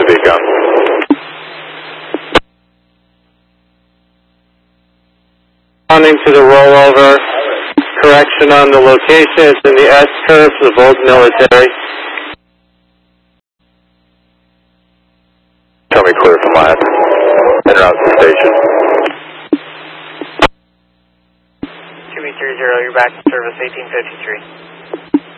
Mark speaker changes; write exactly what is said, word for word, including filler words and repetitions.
Speaker 1: to Beacon.
Speaker 2: Responding to the rollover. Correction on the location. It's in the S-curves of Old Military.
Speaker 1: Tell me clear from land. En route to station.
Speaker 3: two B three zero, you're back to service eighteen fifty-three.